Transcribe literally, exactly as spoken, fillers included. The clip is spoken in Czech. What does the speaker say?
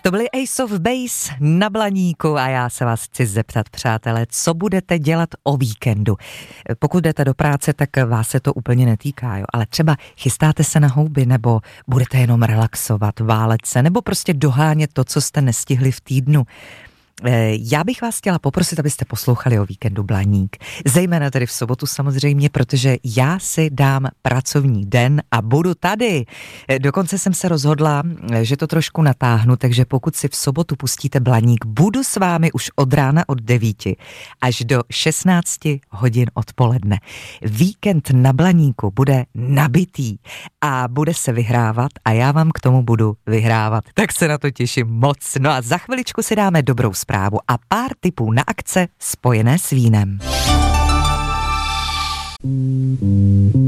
To byly Ace of Base na Blaníku a já se vás chci zeptat, přátelé, co budete dělat o víkendu? Pokud jdete do práce, tak vás se to úplně netýká, jo? Ale třeba chystáte se na houby, nebo budete jenom relaxovat, válet se, nebo prostě dohánět to, co jste nestihli v týdnu. Já bych vás chtěla poprosit, abyste poslouchali o víkendu Blaník. Zejména tedy v sobotu samozřejmě, protože já si dám pracovní den a budu tady. Dokonce jsem se rozhodla, že to trošku natáhnu, takže pokud si v sobotu pustíte Blaník, budu s vámi už od rána od devíti až do šestnácti hodin odpoledne. Víkend na Blaníku bude nabitý a bude se vyhrávat a já vám k tomu budu vyhrávat. Tak se na to těším moc. No a za chviličku si dáme dobrou zprávu a pár tipů na akce spojené s vínem.